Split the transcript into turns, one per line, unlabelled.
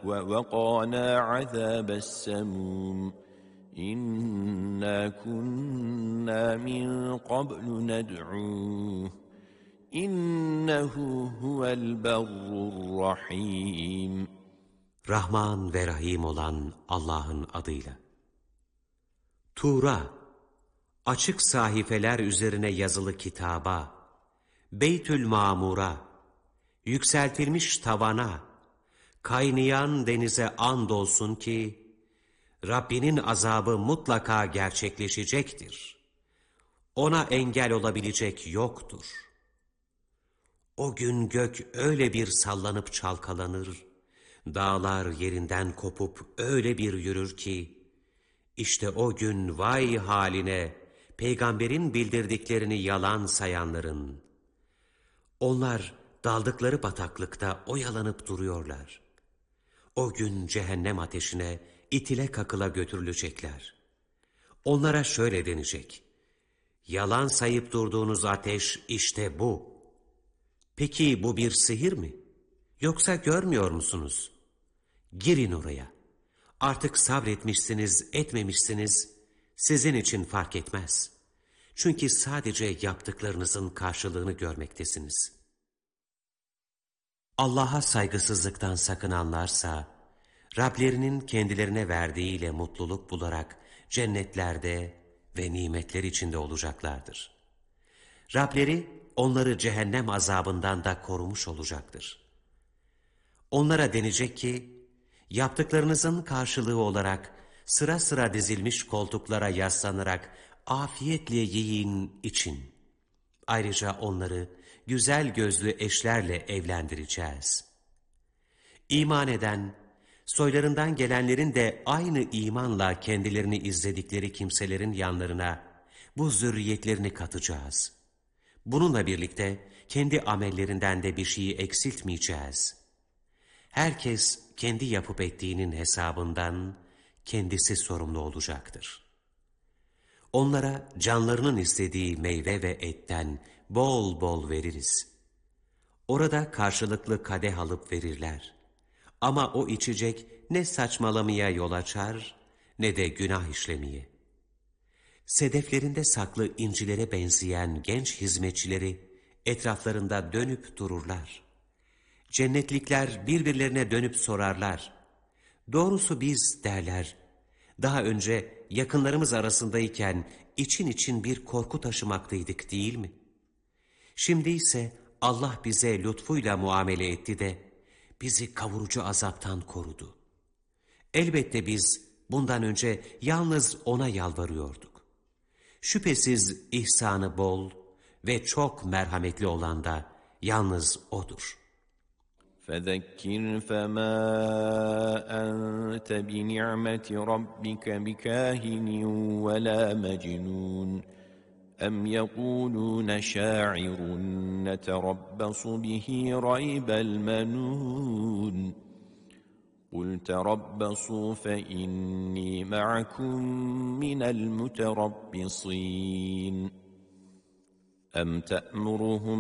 وَوَقَانَا عَذَابَ السَّمُومِ İnna kunna min qablu ned'uh İnnehu huvel berrur rahim.
Rahman ve Rahim olan Allah'ın adıyla. Tur'a, açık sahifeler üzerine yazılı kitaba, Beytül Mamur'a, yükseltilmiş tavana, kaynayan denize andolsun ki, Rabbinin azabı mutlaka gerçekleşecektir. Ona engel olabilecek yoktur. O gün gök öyle bir sallanıp çalkalanır, dağlar yerinden kopup öyle bir yürür ki, işte o gün vay haline peygamberin bildirdiklerini yalan sayanların. Onlar daldıkları bataklıkta oyalanıp duruyorlar. O gün cehennem ateşine itile kakıla götürülecekler. Onlara şöyle denecek: yalan sayıp durduğunuz ateş işte bu. Peki bu bir sihir mi? Yoksa görmüyor musunuz? Girin oraya. Artık sabretmişsiniz, etmemişsiniz, sizin için fark etmez. Çünkü sadece yaptıklarınızın karşılığını görmektesiniz. Allah'a saygısızlıktan sakınanlarsa, Rablerinin kendilerine verdiğiyle mutluluk bularak cennetlerde ve nimetler içinde olacaklardır. Rableri onları cehennem azabından da korumuş olacaktır. Onlara denecek ki, yaptıklarınızın karşılığı olarak sıra sıra dizilmiş koltuklara yaslanarak afiyetle yiyin, için. Ayrıca onları güzel gözlü eşlerle evlendireceğiz. İman eden, soylarından gelenlerin de aynı imanla kendilerini izledikleri kimselerin yanlarına bu zürriyetlerini katacağız. Bununla birlikte kendi amellerinden de bir şeyi eksiltmeyeceğiz. Herkes kendi yapıp ettiğinin hesabından kendisi sorumlu olacaktır. Onlara canlarının istediği meyve ve etten bol bol veririz. Orada karşılıklı kadeh alıp verirler. Ama o içecek ne saçmalamaya yol açar ne de günah işlemeye. Sedeflerinde saklı incilere benzeyen genç hizmetçileri etraflarında dönüp dururlar. Cennetlikler birbirlerine dönüp sorarlar. Doğrusu biz derler, daha önce yakınlarımız arasındayken için için bir korku taşımaktaydık değil mi? Şimdi ise Allah bize lütfuyla muamele etti de bizi kavurucu azaptan korudu. Elbette biz bundan önce yalnız O'na yalvarıyorduk. Şüphesiz ihsanı bol ve çok merhametli olan da yalnız O'dur.
فَذَكِّرْ فَمَا أَنْتَ بِنِعْمَةِ رَبِّكَ بِكَاهِنٍ وَلَا مَجْنُونٍ أَمْ يَقُولُونَ شَاعِرٌ نَتَرَبَّصُ بِهِ رَيْبَ الْمَنُونِ قُلْ تَرَبَّصُوا فَإِنِّي مَعَكُمْ مِنَ الْمُتَرَبِّصِينَ أَمْ تَأْمُرُهُمْ